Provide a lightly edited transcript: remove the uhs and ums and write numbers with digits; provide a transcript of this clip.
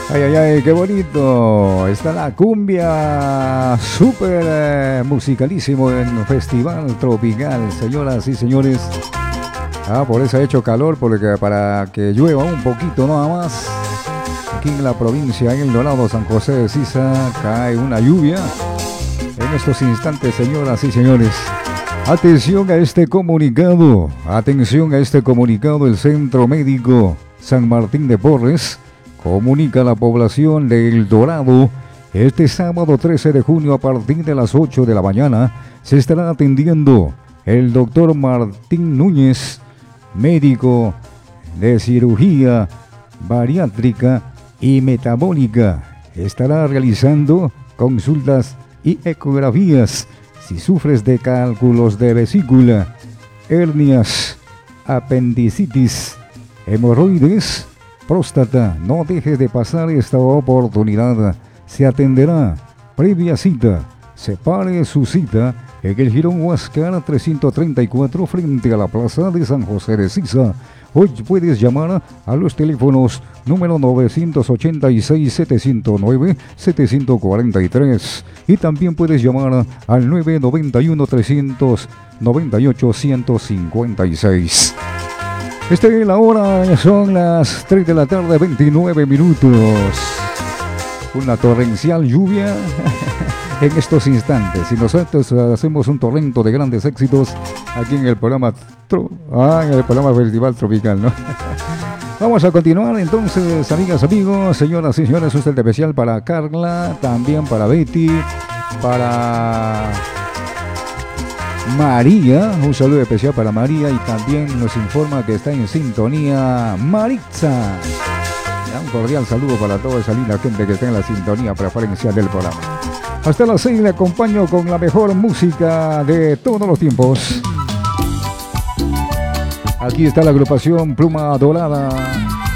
Ay, ay, ay, qué bonito. Está la cumbia súper musicalísimo en Festival Tropical, señoras y señores. Por eso ha hecho calor, porque para que llueva un poquito nada más. Aquí en la provincia, en El Dorado, San José de Sisa, cae una lluvia. En estos instantes, señoras y señores. Atención a este comunicado. Atención a este comunicado. El Centro Médico San Martín de Porres comunica a la población de El Dorado: este sábado 13 de junio a partir de las 8 de la mañana se estará atendiendo el doctor Martín Núñez, médico de cirugía bariátrica y metabólica. Estará realizando consultas y ecografías si sufres de cálculos de vesícula, hernias, apendicitis, hemorroides, próstata. No dejes de pasar esta oportunidad. Se atenderá previa cita. Separe su cita en el Jirón Huáscar 334 frente a la Plaza de San José de Sisa. Hoy puedes llamar a los teléfonos número 986-709-743 y también puedes llamar al 991-398-156. La hora son las 3 de la tarde, 29 minutos. Una torrencial lluvia en estos instantes. Y nosotros hacemos un torrento de grandes éxitos aquí en el programa Festival Tropical, ¿no? Vamos a continuar entonces, amigas, amigos, señoras y señores. Un saludo especial para Carla, también para Betty, para María, un saludo especial para María, y también nos informa que está en sintonía Maritza. Un cordial saludo para toda esa linda gente que está en la sintonía preferencial del programa. Hasta las 6 le acompaño con la mejor música de todos los tiempos. Aquí está la agrupación Pluma Dorada.